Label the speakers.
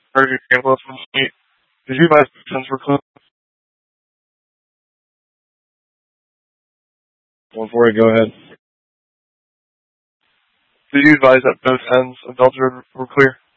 Speaker 1: heard your example from me. Did you advise both ends were closed?
Speaker 2: 140, go ahead.
Speaker 1: Did you advise that both ends of Delta Road were clear?